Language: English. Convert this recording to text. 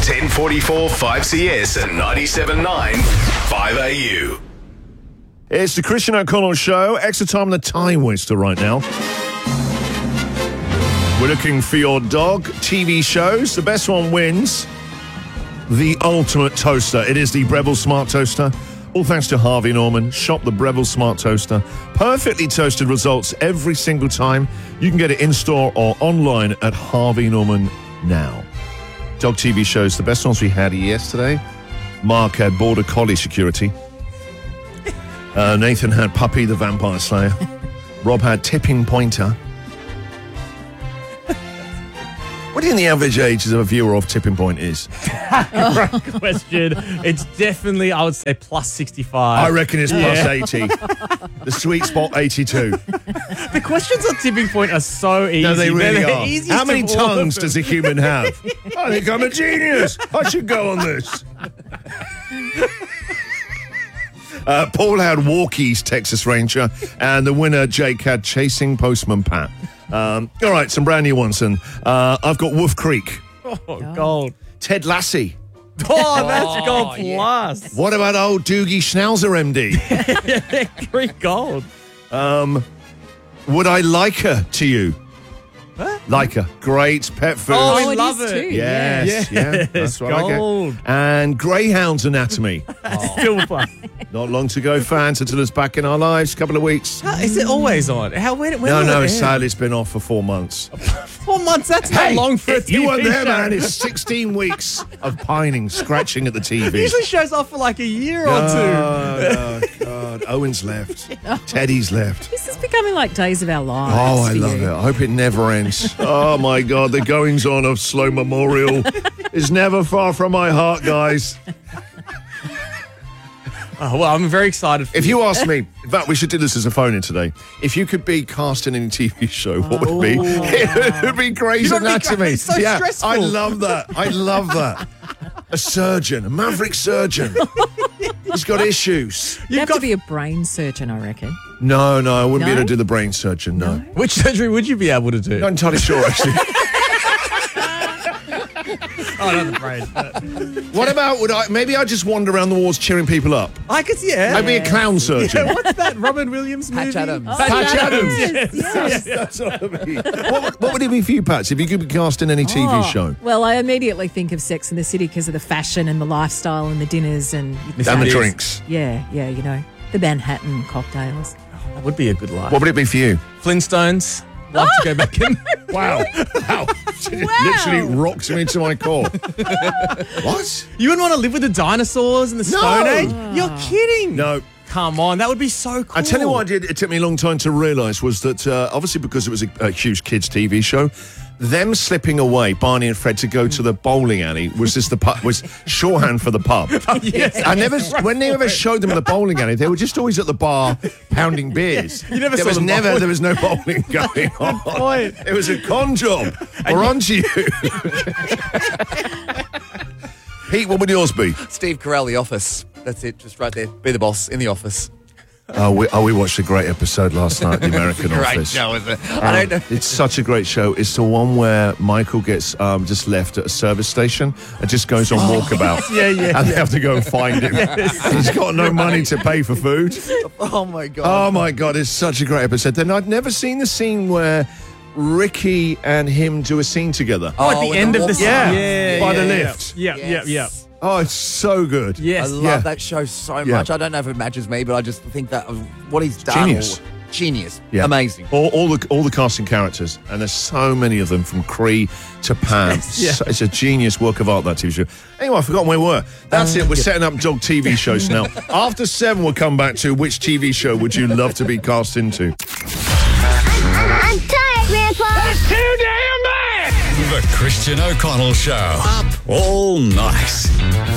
1044 5CS and 97.9 5AU. It's the Christian O'Connell Show. Extra time on the Time Waster right now. We're looking for your dog TV shows. The best one wins the ultimate toaster. It is the Breville Smart Toaster. All thanks to Harvey Norman. Shop the Breville Smart Toaster. Perfectly toasted results every single time. You can get it in-store or online at Harvey Norman now. Dog TV shows, the best ones we had yesterday. Mark had Border Collie Security. Nathan had Puppy the Vampire Slayer. Rob had Tipping Pointer. What do you think the average age of a viewer of Tipping Point is? Great question. It's definitely, I would say, plus 65. I reckon it's plus 80. The sweet spot, 82. The questions on Tipping Point are so easy. No, they really They're the are. easiest How many of all of tongues them. does a human have? I think I'm a genius. I should go on this. Paul had Walkies, Texas Ranger, and the winner, Jake, had Chasing Postman Pat. All right, some brand new ones. And I've got Wolf Creek. Oh, gold. Ted Lassie. Oh, that's gold plus. What about old Doogie Schnauzer, MD? Great gold. Would I like her to you? Huh? Like her. Great pet food. Oh, Oh, I it love is it. too. Yes, yeah, that's what I gold. get. And Greyhound's Anatomy. Still plus. Not long to go, fans, until it's back in our lives. Couple of weeks. Is it always on? When will No, it sadly, it's been off for 4 months. 4 months, that's not long for a TV You weren't there, show. man. It's 16 weeks of pining, scratching at the TV. It usually shows off for like a year or two. Oh, God. Owen's left. Teddy's left. This is becoming like Days of Our Lives. Oh, I for love you. it. I hope it never ends. Oh, my God. The goings on of Slow Memorial is never far from my heart, guys. Oh, well, I'm very excited for If you ask me, in fact, we should do this as a phone-in today. If you could be cast in any TV show, what would it be? It would be Grey's You know, it'd be Anatomy. great. It's so stressful. I love that. I love that. A surgeon, a maverick surgeon. He's got issues. You'd have to be a brain surgeon, I reckon. No, I wouldn't be No? able to do the brain surgeon, no. Which surgery would you be able to do? Not entirely sure, actually. Oh, not the brain. What about, maybe I'd just wander around the walls cheering people up. I could see it. I'd be a clown surgeon. Yeah, what's that Robin Williams movie? Patch Adams. Patch Adams. Yes. That's what I mean. What would it be for you, Pats, if you could be cast in any TV show? Well, I immediately think of Sex and the City because of the fashion and the lifestyle and the dinners and And the Yes. drinks. yeah, you know, the Manhattan cocktails. That would be a good life. What would it be for you? Flintstones. Love to go back in. Wow. Literally rocked me to my core. What? You wouldn't want to live with the dinosaurs in the Stone Age? You're kidding. No. Come on, that would be so cool. I tell you what I did, it took me a long time to realise was that, obviously because it was a huge kids' TV show, them slipping away, Barney and Fred, to go to the bowling alley was just was shorthand for the pub. Yes, When they ever showed them in the bowling alley, they were just always at the bar pounding beers. You never there saw was them never bowling. there was no bowling going on. point. It was a con job. We're on to you. Pete, what would yours be? Steve Carell, The Office. That's it, just right there. Be the boss in The Office. We watched a great episode last night, The American Great Office. show, isn't it? I don't know. It's such a great show. It's the one where Michael gets just left at a service station and just goes on walkabout. Yeah. And they have to go and find him. He's got no money to pay for food. Oh, my God. Oh, my God. It's such a great episode. Then I'd never seen the scene where Ricky and him do a scene together. Oh, at the with end of the walk- scene. By the lift. Yeah. Yes. Oh, it's so good. Yes. I love Yeah. that show so Yeah. much. I don't know if it matches me, but I just think that what he's done. Genius. Genius. Yeah. Amazing. All the casting characters, and there's so many of them from Cree to Pam. It's a genius work of art, that TV show. Anyway, I've forgotten where we were. That's it. We're setting up dog TV shows now. After 7, we'll come back to which TV show would you love to be cast into. I'm tired, Grandpa. That's too damn bad. The Christian O'Connell Show. Up all night.